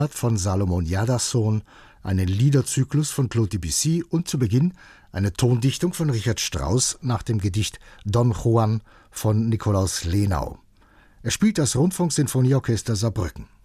von Salomon Jadassohn, einen Liederzyklus von Claude Debussy und zu Beginn eine Tondichtung von Richard Strauss nach dem Gedicht Don Juan von Nikolaus Lenau. Er spielt das Rundfunksinfonieorchester Saarbrücken.